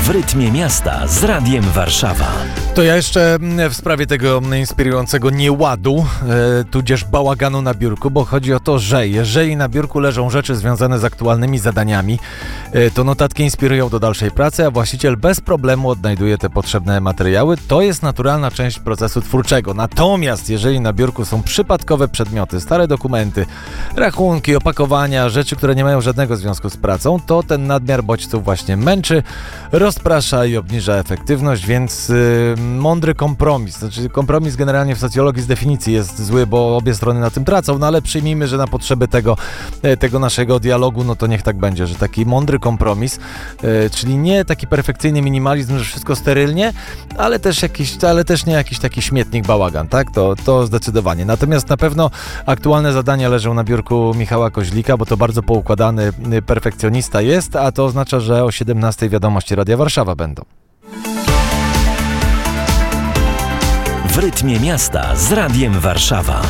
W rytmie miasta z Radiem Warszawa. To ja jeszcze w sprawie tego inspirującego nieładu, tudzież bałaganu na biurku, bo chodzi o to, że jeżeli na biurku leżą rzeczy związane z aktualnymi zadaniami, to notatki inspirują do dalszej pracy, a właściciel bez problemu odnajduje te potrzebne materiały. To jest naturalna część procesu twórczego. Natomiast jeżeli na biurku są przypadkowe przedmioty, stare dokumenty, rachunki, opakowania, rzeczy, które nie mają żadnego związku z pracą, to ten nadmiar bodźców właśnie męczy, rozprasza i obniża efektywność, więc mądry kompromis. Znaczy kompromis generalnie w socjologii z definicji jest zły, bo obie strony na tym tracą, no ale przyjmijmy, że na potrzeby tego naszego dialogu, no to niech tak będzie, że taki mądry kompromis, czyli nie taki perfekcyjny minimalizm, że wszystko sterylnie, ale też nie jakiś taki śmietnik bałagan, tak? To zdecydowanie. Natomiast na pewno aktualne zadania leżą na biurku Michała Koźlika, bo to bardzo poukładany perfekcjonista jest, a to oznacza, że o 17:00 wiadomości Radia Warszawa będą. W rytmie miasta z Radiem Warszawa.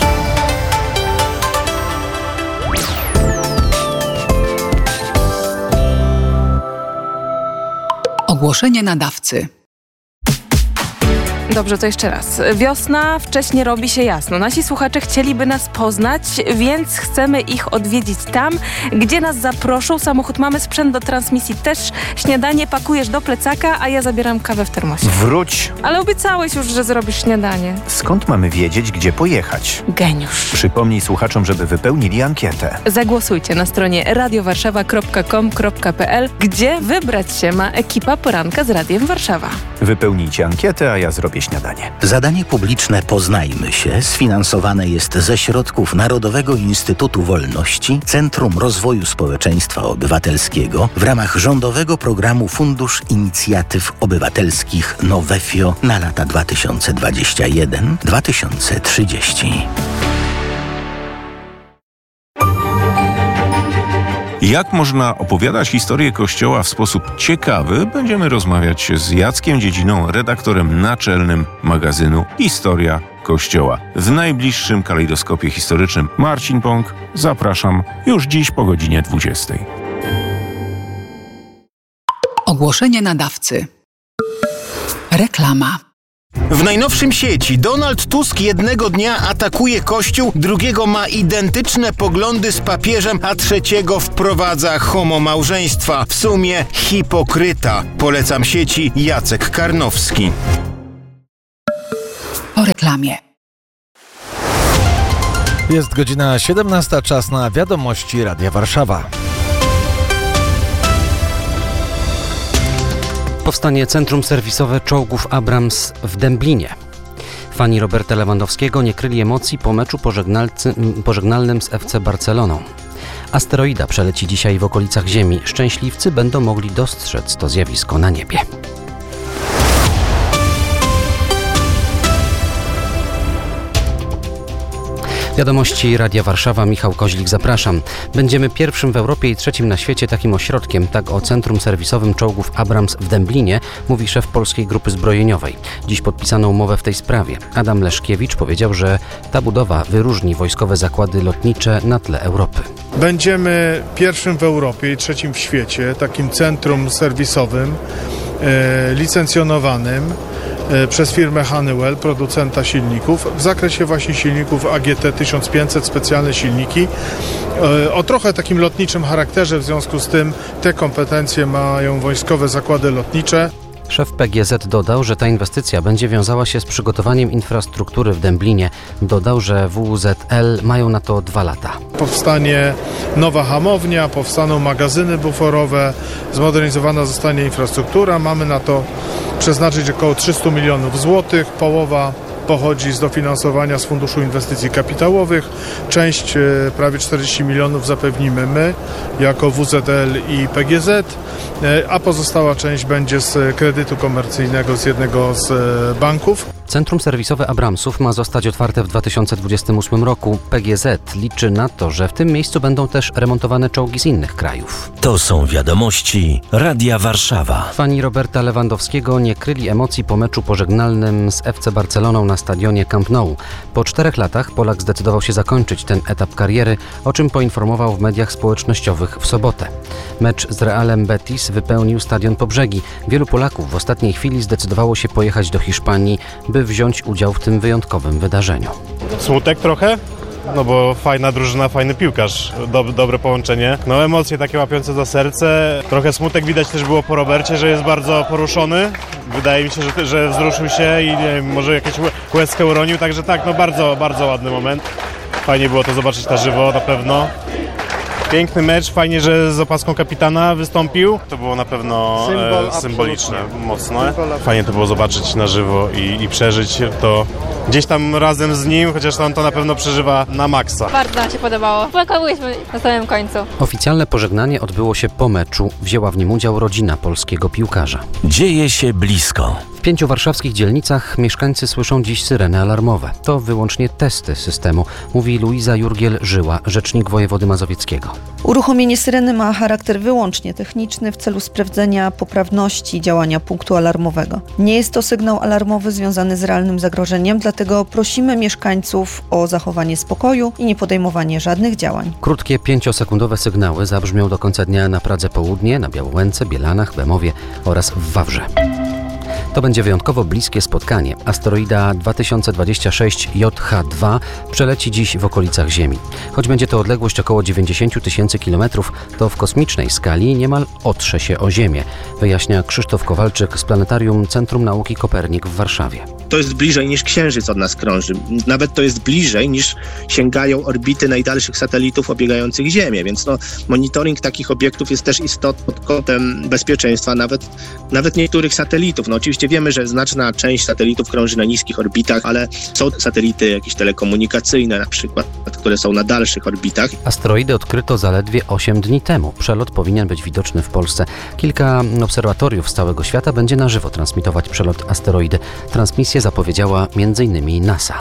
Ogłoszenie nadawcy. Dobrze, to jeszcze raz. Wiosna, wcześnie robi się jasno. Nasi słuchacze chcieliby nas poznać, więc chcemy ich odwiedzić tam, gdzie nas zaproszą. Samochód mamy, sprzęt do transmisji też. Śniadanie pakujesz do plecaka, a ja zabieram kawę w termosie. Wróć! Ale obiecałeś już, że zrobisz śniadanie. Skąd mamy wiedzieć, gdzie pojechać? Geniusz. Przypomnij słuchaczom, żeby wypełnili ankietę. Zagłosujcie na stronie radiowarszawa.com.pl, gdzie wybrać się ma ekipa Poranka z Radiem Warszawa. Wypełnijcie ankietę, a ja zrobię śniadanie. Zadanie publiczne Poznajmy się sfinansowane jest ze środków Narodowego Instytutu Wolności, Centrum Rozwoju Społeczeństwa Obywatelskiego w ramach rządowego programu Fundusz Inicjatyw Obywatelskich Nowefio na lata 2021-2030. Jak można opowiadać historię Kościoła w sposób ciekawy, będziemy rozmawiać z Jackiem Dziedziną, redaktorem naczelnym magazynu Historia Kościoła. W najbliższym kalejdoskopie historycznym Marcin Pąk. Zapraszam już dziś po godzinie 20:00. Ogłoszenie nadawcy. Reklama. W najnowszym sieci Donald Tusk jednego dnia atakuje Kościół, drugiego ma identyczne poglądy z papieżem, a trzeciego wprowadza homomałżeństwa. W sumie hipokryta. Polecam sieci Jacek Karnowski. Po reklamie. Jest godzina 17:00, czas na wiadomości Radia Warszawa. Powstanie centrum serwisowe czołgów Abrams w Dęblinie. Fani Roberta Lewandowskiego nie kryli emocji po meczu pożegnalnym z FC Barceloną. Asteroida przeleci dzisiaj w okolicach Ziemi. Szczęśliwcy będą mogli dostrzec to zjawisko na niebie. Wiadomości Radia Warszawa, Michał Koźlik, zapraszam. Będziemy pierwszym w Europie i trzecim na świecie takim ośrodkiem. Tak o centrum serwisowym czołgów Abrams w Dęblinie mówi szef Polskiej Grupy Zbrojeniowej. Dziś podpisano umowę w tej sprawie. Adam Leszkiewicz powiedział, że ta budowa wyróżni wojskowe zakłady lotnicze na tle Europy. Będziemy pierwszym w Europie i trzecim w świecie takim centrum serwisowym licencjonowanym przez firmę Honeywell, producenta silników, w zakresie właśnie silników AGT 1500, specjalne silniki o trochę takim lotniczym charakterze, w związku z tym te kompetencje mają wojskowe zakłady lotnicze. Szef PGZ dodał, że ta inwestycja będzie wiązała się z przygotowaniem infrastruktury w Dęblinie. Dodał, że WZL mają na to 2 lata. Powstanie nowa hamownia, powstaną magazyny buforowe, zmodernizowana zostanie infrastruktura. Mamy na to przeznaczyć około 300 milionów złotych. Połowa pochodzi z dofinansowania z Funduszu Inwestycji Kapitałowych. Część, prawie 40 milionów, zapewnimy my jako WZL i PGZ, a pozostała część będzie z kredytu komercyjnego z jednego z banków. Centrum serwisowe Abramsów ma zostać otwarte w 2028 roku. PGZ liczy na to, że w tym miejscu będą też remontowane czołgi z innych krajów. To są wiadomości Radia Warszawa. Fani Roberta Lewandowskiego nie kryli emocji po meczu pożegnalnym z FC Barceloną na stadionie Camp Nou. Po 4 latach Polak zdecydował się zakończyć ten etap kariery, o czym poinformował w mediach społecznościowych w sobotę. Mecz z Realem Betis wypełnił stadion po brzegi. Wielu Polaków w ostatniej chwili zdecydowało się pojechać do Hiszpanii, by wziąć udział w tym wyjątkowym wydarzeniu. Smutek trochę, no bo fajna drużyna, fajny piłkarz, dobre połączenie. No emocje takie łapiące za serce. Trochę smutek widać też było po Robercie, że jest bardzo poruszony. Wydaje mi się, że wzruszył się i nie wiem, może jakieś łezkę uronił, także tak, no bardzo, bardzo ładny moment. Fajnie było to zobaczyć na żywo na pewno. Piękny mecz, fajnie, że z opaską kapitana wystąpił. To było na pewno symboliczne mocno. Fajnie to było zobaczyć na żywo i przeżyć to gdzieś tam razem z nim, chociaż on to na pewno przeżywa na maksa. Bardzo nam się podobało. Płakaliśmy na samym końcu. Oficjalne pożegnanie odbyło się po meczu. Wzięła w nim udział rodzina polskiego piłkarza. Dzieje się blisko. W 5 warszawskich dzielnicach mieszkańcy słyszą dziś syreny alarmowe. To wyłącznie testy systemu, mówi Luiza Jurgiel-Żyła, rzecznik wojewody mazowieckiego. Uruchomienie syreny ma charakter wyłącznie techniczny w celu sprawdzenia poprawności działania punktu alarmowego. Nie jest to sygnał alarmowy związany z realnym zagrożeniem, dlatego prosimy mieszkańców o zachowanie spokoju i nie podejmowanie żadnych działań. Krótkie 5-sekundowe sygnały zabrzmią do końca dnia na Pradze Południe, na Białołęce, Bielanach, Bemowie oraz w Wawrze. To będzie wyjątkowo bliskie spotkanie. Asteroida 2026 JH2 przeleci dziś w okolicach Ziemi. Choć będzie to odległość około 90 000 kilometrów, to w kosmicznej skali niemal otrze się o Ziemię, wyjaśnia Krzysztof Kowalczyk z Planetarium Centrum Nauki Kopernik w Warszawie. To jest bliżej niż Księżyc od nas krąży. Nawet to jest bliżej niż sięgają orbity najdalszych satelitów obiegających Ziemię, więc monitoring takich obiektów jest też istotny pod kątem bezpieczeństwa nawet niektórych satelitów. Oczywiście wiemy, że znaczna część satelitów krąży na niskich orbitach, ale są satelity jakieś telekomunikacyjne na przykład, które są na dalszych orbitach. Asteroidy odkryto zaledwie 8 dni temu. Przelot powinien być widoczny w Polsce. Kilka obserwatoriów z całego świata będzie na żywo transmitować przelot asteroidy. Transmisję zapowiedziała m.in. NASA.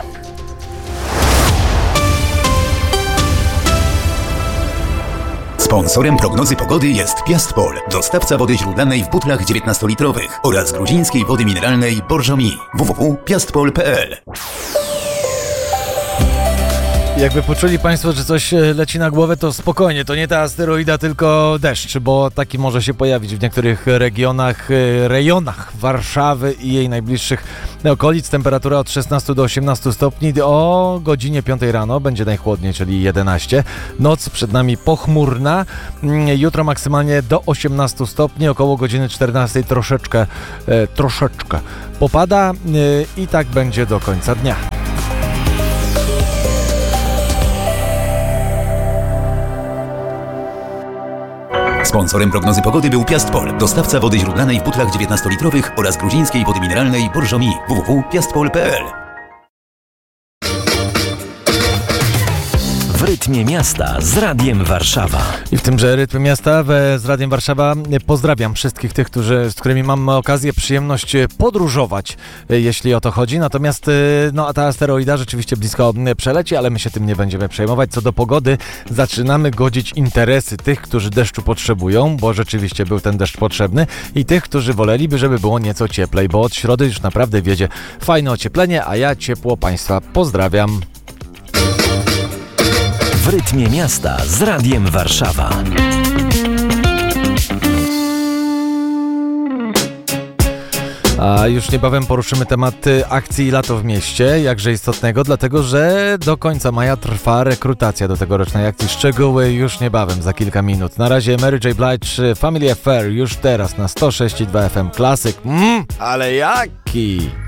Sponsorem prognozy pogody jest Piastpol, dostawca wody źródlanej w butlach 19-litrowych oraz gruzińskiej wody mineralnej Borżomi. www.piastpol.pl. Jakby poczuli Państwo, że coś leci na głowę, to spokojnie, to nie ta asteroida, tylko deszcz, bo taki może się pojawić w niektórych rejonach Warszawy i jej najbliższych okolic. Temperatura od 16 do 18 stopni, o godzinie 5 rano będzie najchłodniej, czyli 11. Noc przed nami pochmurna, jutro maksymalnie do 18 stopni, około godziny 14 troszeczkę popada i tak będzie do końca dnia. Sponsorem prognozy pogody był Piastpol, dostawca wody źródlanej w butlach 19-litrowych oraz gruzińskiej wody mineralnej Borżomi. www.piastpol.pl. W rytmie miasta z Radiem Warszawa. I w tymże rytmie miasta z Radiem Warszawa pozdrawiam wszystkich tych, z którymi mam okazję, przyjemność podróżować, jeśli o to chodzi. Natomiast ta asteroida rzeczywiście blisko przeleci, ale my się tym nie będziemy przejmować. Co do pogody, zaczynamy godzić interesy tych, którzy deszczu potrzebują, bo rzeczywiście był ten deszcz potrzebny, i tych, którzy woleliby, żeby było nieco cieplej, bo od środy już naprawdę wiedzie fajne ocieplenie, a ja ciepło Państwa pozdrawiam. W rytmie miasta z Radiem Warszawa. A już niebawem poruszymy temat akcji Lato w mieście, jakże istotnego, dlatego że do końca maja trwa rekrutacja do tegorocznej akcji. Szczegóły już niebawem, za kilka minut. Na razie Mary J. Blige, Family Affair, już teraz na 106,2 FM Klasyk. Ale jaki?